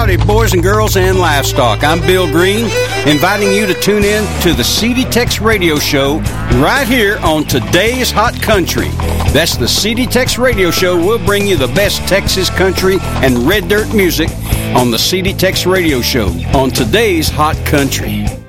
howdy, boys and girls and livestock. I'm Bill Green, inviting you to tune in to the CD Tex Radio Show right here on Today's Hot Country. That's the CD Tex Radio Show. We'll bring you the best Texas country and red dirt music on the CD Tex Radio Show on Today's Hot Country.